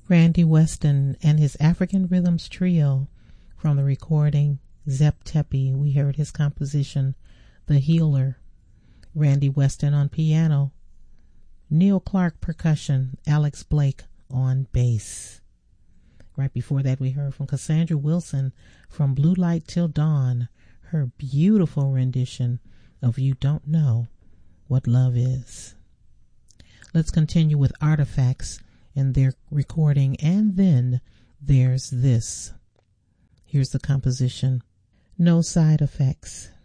Randy Weston and his African Rhythms Trio from the recording Zep Tepi. We heard his composition, The Healer. Randy Weston on piano. Neil Clark percussion. Alex Blake on bass. Right before that, we heard from Cassandra Wilson from Blue Light Till Dawn, her beautiful rendition of You Don't Know What Love Is. Let's continue with Artifacts and their recording, And Then There's This. Here's the composition, No Side Effects.